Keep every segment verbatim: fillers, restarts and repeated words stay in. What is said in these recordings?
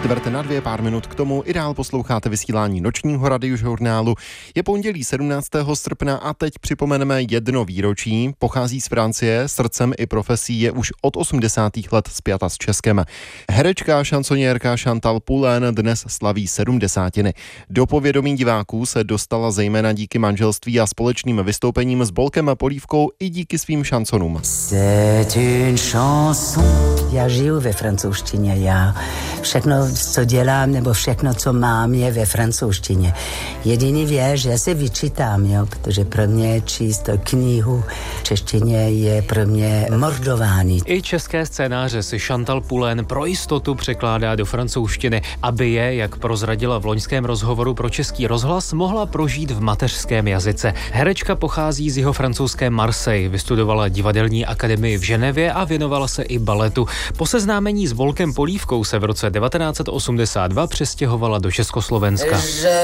čtvrt na dvě, pár minut k tomu. I dál posloucháte vysílání nočního radiožurnálu. Je pondělí sedmnáctého srpna a teď připomeneme jedno výročí. Pochází z Francie, srdcem i profesí je už od osmdesátých let spjata s Českem. Herečka a šansonierka Chantal Poulain dnes slaví sedmdesátiny. Do povědomí diváků se dostala zejména díky manželství a společným vystoupením s Bolkem a Polívkou i díky svým šansonům. C'est une chanson. Já žiju ve francouzštině, já všechno, co dělám, nebo všechno, co mám, je ve francouzštině. Jediný věc, že já se vyčítám, jo, protože pro mě číst knihu v češtině je pro mě mordování. I české scénáře si Chantal Poulain pro jistotu překládá do francouzštiny, aby je, jak prozradila v loňském rozhovoru pro Český rozhlas, mohla prožít v mateřském jazyce. Herečka pochází z jeho francouzské Marseille, vystudovala divadelní akademii v Ženevě a věnovala se i baletu. Po seznámení s Bolkem Polívkou se v roce devatenáct osmdesát dva přestěhovala do Československa. Je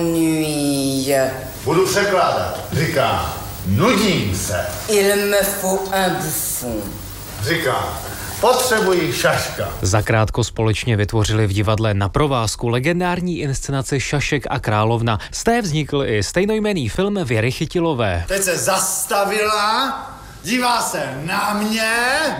m'ennuie. Budu překládat. Říká, nudím se. Il me faut un bouffon. Říká, potřebuji šaška. Zakrátko společně vytvořili v divadle Na provázku legendární inscenaci Šašek a královna. Z té vznikl i stejnojmenný film Věry Chytilové. Teď se zastavila, dívá se na mě.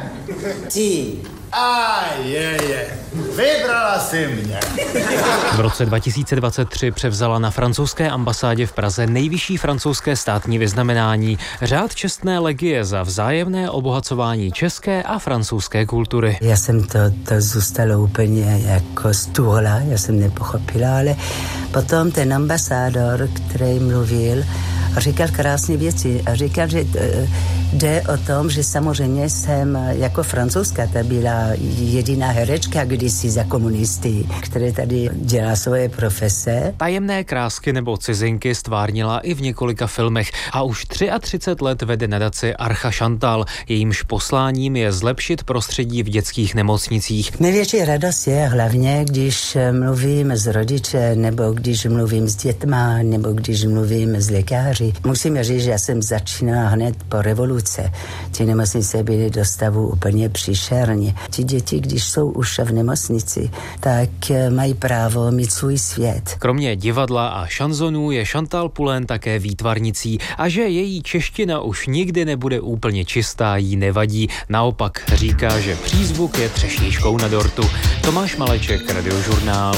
Ty. A je, je. Vybrala si mě. V roce dva tisíce dvacet tři převzala na francouzské ambasádě v Praze nejvyšší francouzské státní vyznamenání Řád čestné legie za vzájemné obohacování české a francouzské kultury. Já jsem to, to zůstalo úplně jako stůhla, já jsem nepochopila, ale potom ten ambasádor, který mluvil, říkal krásné věci a říkal, že jde o tom, že samozřejmě jsem jako francouzská, ta byla jediná herečka kdysi za komunisty, které tady dělá svoje profese. Tajemné krásky nebo cizinky stvárnila i v několika filmech a už třicet tři let vede nadaci Archa Chantal. Jejímž posláním je zlepšit prostředí v dětských nemocnicích. Největší radost je hlavně, když mluvím s rodiče, nebo když mluvím s dětma, nebo když mluvím s lékaři. Musím říct, že já jsem začínala hned po revoluce. Ty nemocnice byly do stavu úplně příšerně. Ti děti, když jsou už v nemocnici, tak mají právo mít svůj svět. Kromě divadla a šanzonů je Chantal Poulain také výtvarnicí a že její čeština už nikdy nebude úplně čistá, jí nevadí. Naopak říká, že přízvuk je třešničkou na dortu. Tomáš Maleček, Radiožurnál.